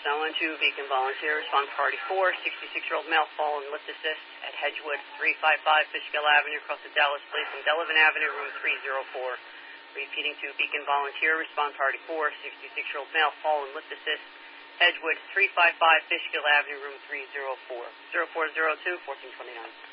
912, Beacon Volunteer, response party 4, 66-year-old male fallen lip assist at Hedgewood 355 Fishkill Avenue, across the Dallas Place and Delavan Avenue, room 304. Repeating to Beacon Volunteer, response party 4, 66-year-old male fallen lip assist, Hedgewood 355 Fishkill Avenue, room 304. 0402, 1429.